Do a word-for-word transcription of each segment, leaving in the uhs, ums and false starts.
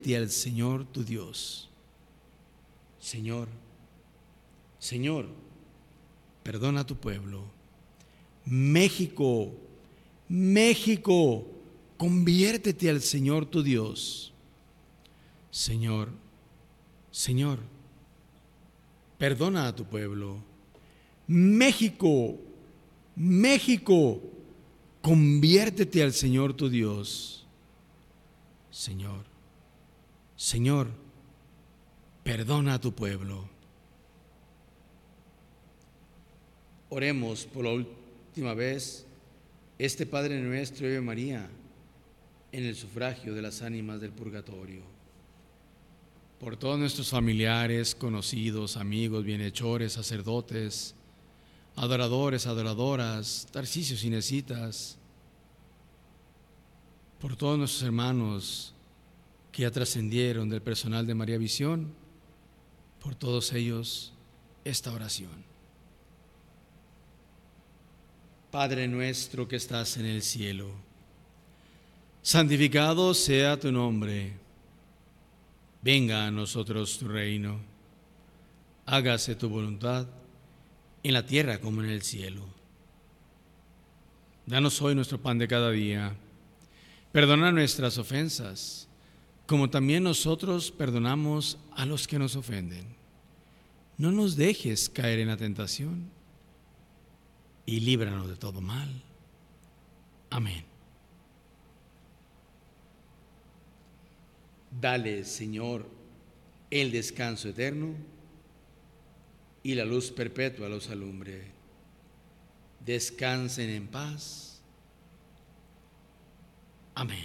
al Señor tu Dios. Señor, Señor, perdona a tu pueblo. México, México, conviértete al Señor tu Dios. Señor, Señor, perdona a tu pueblo. México, México, conviértete al Señor tu Dios. Señor, Señor, perdona a tu pueblo. Oremos por la última vez este Padre Nuestro y Ave María en el sufragio de las ánimas del purgatorio. Por todos nuestros familiares, conocidos, amigos, bienhechores, sacerdotes, adoradores, adoradoras, tarcisios y necitas, por todos nuestros hermanos que ya trascendieron del personal de María Visión, por todos ellos esta oración. Padre nuestro que estás en el cielo, santificado sea tu nombre. Venga a nosotros tu reino. Hágase tu voluntad en la tierra como en el cielo. Danos hoy nuestro pan de cada día. Perdona nuestras ofensas, como también nosotros perdonamos a los que nos ofenden. No nos dejes caer en la tentación y líbranos de todo mal. Amén. Dale, Señor, el descanso eterno y la luz perpetua los alumbre. Descansen en paz. Amén.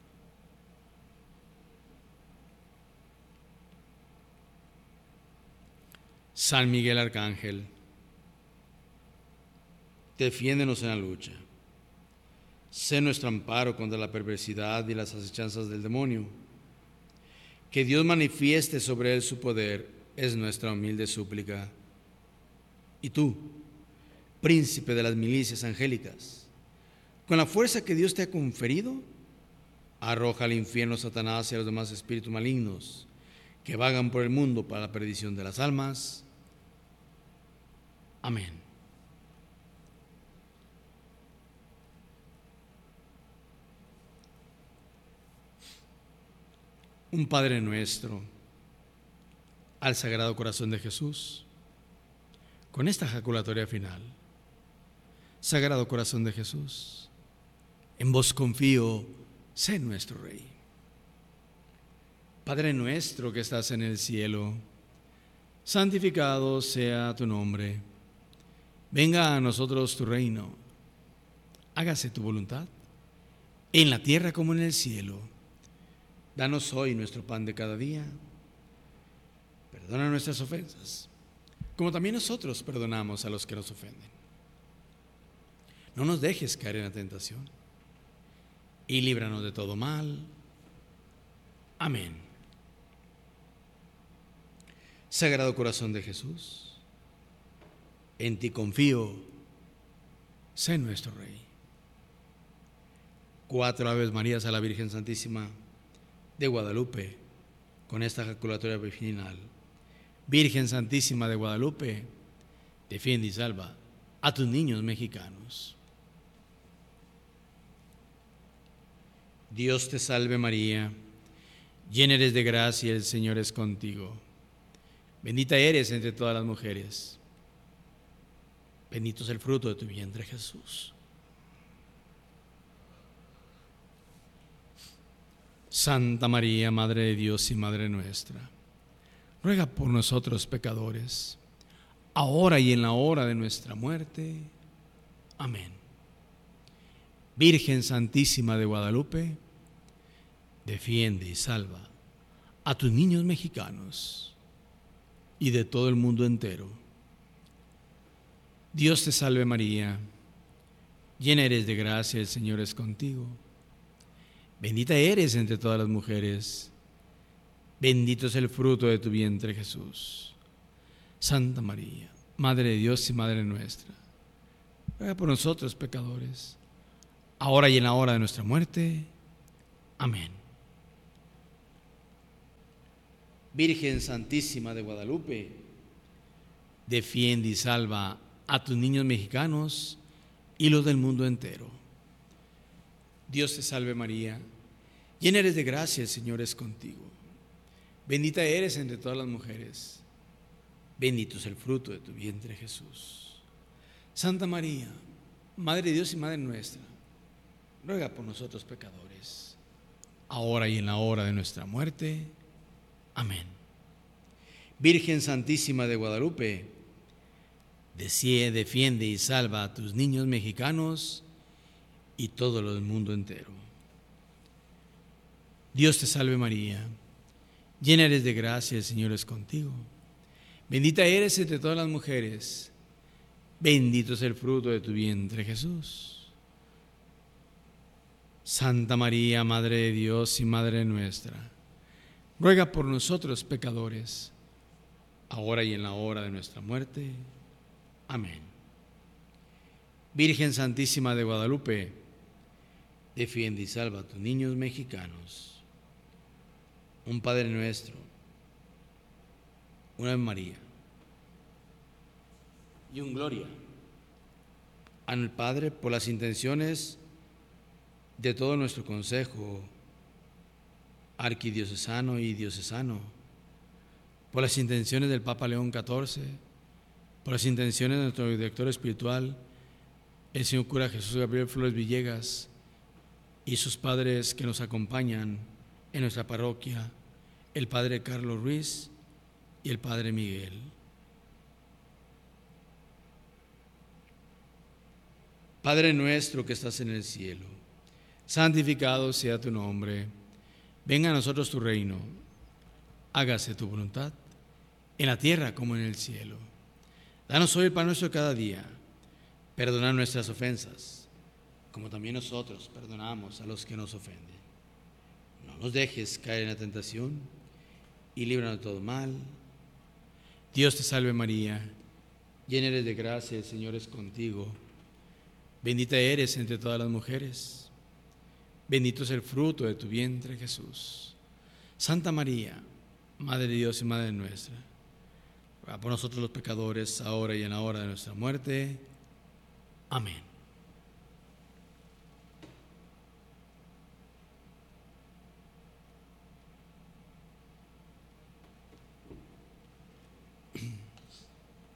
San Miguel Arcángel, defiéndenos en la lucha. Sé nuestro amparo contra la perversidad y las acechanzas del demonio. Que Dios manifieste sobre él su poder es nuestra humilde súplica. Y tú, príncipe de las milicias angélicas, con la fuerza que Dios te ha conferido, arroja al infierno a Satanás y a los demás espíritus malignos que vagan por el mundo para la perdición de las almas. Amén. Un Padre Nuestro al Sagrado Corazón de Jesús, con esta ejaculatoria final. Sagrado Corazón de Jesús, en vos confío, sé nuestro Rey. Padre nuestro que estás en el cielo, santificado sea tu nombre. Venga a nosotros tu reino. Hágase tu voluntad, en la tierra como en el cielo. Danos hoy nuestro pan de cada día. Perdona nuestras ofensas, como también nosotros perdonamos a los que nos ofenden. No nos dejes caer en la tentación y líbranos de todo mal. Amén. Sagrado Corazón de Jesús, en ti confío, sé nuestro Rey. Cuatro Aves Marías a la Virgen Santísima de Guadalupe, con esta ejaculatoria final. Virgen Santísima de Guadalupe, defiende y salva a tus niños mexicanos. Dios te salve María, llena eres de gracia, el Señor es contigo. Bendita eres entre todas las mujeres. Bendito es el fruto de tu vientre, Jesús. Santa María, Madre de Dios y Madre nuestra, ruega por nosotros pecadores, ahora y en la hora de nuestra muerte. Amén. Virgen Santísima de Guadalupe, defiende y salva a tus niños mexicanos y de todo el mundo entero. Dios te salve María, llena eres de gracia, el Señor es contigo. Bendita eres entre todas las mujeres, bendito es el fruto de tu vientre Jesús. Santa María, Madre de Dios y Madre nuestra, ruega por nosotros pecadores, ahora y en la hora de nuestra muerte. Amén. Virgen Santísima de Guadalupe, defiende y salva a tus niños mexicanos y los del mundo entero. Dios te salve María, llena eres de gracia, el Señor es contigo. Bendita eres entre todas las mujeres, bendito es el fruto de tu vientre Jesús. Santa María, Madre de Dios y Madre nuestra, ruega por nosotros pecadores, ahora y en la hora de nuestra muerte. Amén. Virgen Santísima de Guadalupe, defiende y salva a tus niños mexicanos y todo el mundo entero. Dios te salve María, llena eres de gracia, el Señor es contigo. Bendita eres entre todas las mujeres, bendito es el fruto de tu vientre Jesús. Santa María, Madre de Dios y Madre nuestra, ruega por nosotros pecadores, ahora y en la hora de nuestra muerte. Amén. Virgen Santísima de Guadalupe, defiende y salva a tus niños mexicanos. Un Padre Nuestro, una Ave María y un Gloria al Padre por las intenciones de todo nuestro consejo arquidiocesano y diocesano, por las intenciones del Papa León catorce, por las intenciones de nuestro director espiritual, el señor cura Jesús Gabriel Flores Villegas, y sus padres que nos acompañan en nuestra parroquia, el Padre Carlos Ruiz y el Padre Miguel. Padre nuestro que estás en el cielo, santificado sea tu nombre. Venga a nosotros tu reino. Hágase tu voluntad, en la tierra como en el cielo. Danos hoy el pan nuestro de cada día. Perdona nuestras ofensas, como también nosotros perdonamos a los que nos ofenden. No nos dejes caer en la tentación y líbranos de todo mal. Dios te salve María, llena eres de gracia, el Señor es contigo. Bendita eres entre todas las mujeres, bendito es el fruto de tu vientre Jesús. Santa María, Madre de Dios y Madre nuestra, ruega por nosotros los pecadores, ahora y en la hora de nuestra muerte. Amén.